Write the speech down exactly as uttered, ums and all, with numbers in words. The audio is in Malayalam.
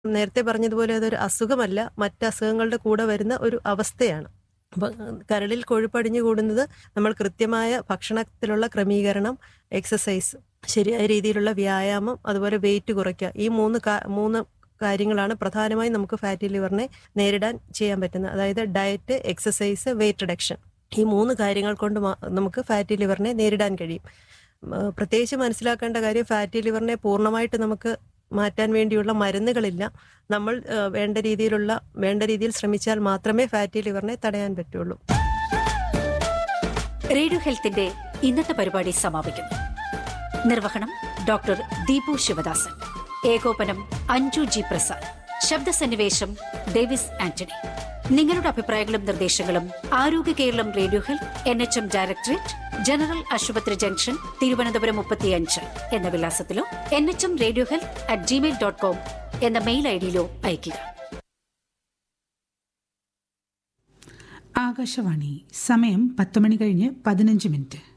നേരത്തെ പറഞ്ഞതുപോലെ അതൊരു അസുഖമല്ല, മറ്റ് അസുഖങ്ങളുടെ കൂടെ വരുന്ന ഒരു അവസ്ഥയാണ്. അപ്പം കരളിൽ കൊഴുപ്പടിഞ്ഞു കൂടുന്നത് നമ്മൾ കൃത്യമായ ഭക്ഷണത്തിലുള്ള ക്രമീകരണം, എക്സസൈസ്, ശരിയായ രീതിയിലുള്ള വ്യായാമം, അതുപോലെ വെയിറ്റ് കുറയ്ക്കുക. ഈ മൂന്ന് കാ- മൂന്ന് കാര്യങ്ങളാണ് പ്രധാനമായും നമുക്ക് ഫാറ്റി ലിവറിനെ നേരിടാൻ ചെയ്യാൻ പറ്റുന്നത്. അതായത് ഡയറ്റ്, എക്സസൈസ്, വെയിറ്റ് റിഡക്ഷൻ. ഈ മൂന്ന് കാര്യങ്ങൾ കൊണ്ട് മാ- നമുക്ക് ഫാറ്റി ലിവറിനെ നേരിടാൻ കഴിയും. ഉം, ആ, പ്രത്യേകിച്ച് മനസ്സിലാക്കേണ്ട കാര്യം, ഫാറ്റി ലിവറിനെ പൂർണ്ണമായിട്ട് നമുക്ക് മാറ്റാൻ വേണ്ടിയുള്ള മരുന്നുകളില്ല. നമ്മൾ ആ, വേണ്ട രീതിയിലുള്ള വേണ്ട രീതിയിൽ ശ്രമിച്ചാൽ മാത്രമേ ഫാറ്റി ലിവറിനെ തടയാൻ പറ്റുള്ളൂ. റേഡിയോ ഹെൽത്തിന്റെ ഇന്നത്തെ പരിപാടി സമാപിക്കുന്നു. നിർവഹണം ഡോക്ടർ ദീപു ശിവദാസൻ. ഏകോപനം അഞ്ജു ജി പ്രസാദ്. ശബ്ദസന്നിവേശം ഡേവിസ് ആന്റണി. നിങ്ങളുടെ അഭിപ്രായങ്ങളും നിർദ്ദേശങ്ങളും ആരോഗ്യ Keralam radio health N H M directorate, general ആശുപത്രി ജംഗ്ഷൻ, തിരുവനന്തപുരം മുപ്പത്തിയഞ്ച് എന്ന വിലാസത്തിലോ N H M radio health at Gmail dot com എന്ന മെയിൽ ഐ ഡിയിലോ അയയ്ക്കുക. ആകാശവാണി. സമയം പത്ത് മണി കഴിഞ്ഞ് പതിനഞ്ച് മിനിറ്റ്.